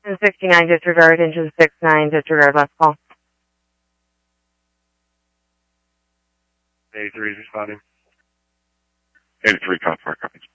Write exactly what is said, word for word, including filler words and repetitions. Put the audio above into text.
And sixty-nine disregard, engine six nine disregard, last call. eighty-three is responding. eighty-three, Contour, copies.